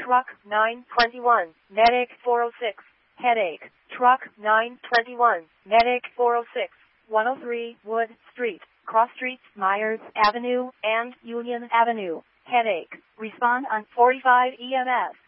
Truck 921, Medic 406. Headache. Truck 921, Medic 406. 103 Wood Street, Cross Streets, Myers Avenue, and Union Avenue. Headache. Respond on 45 EMS.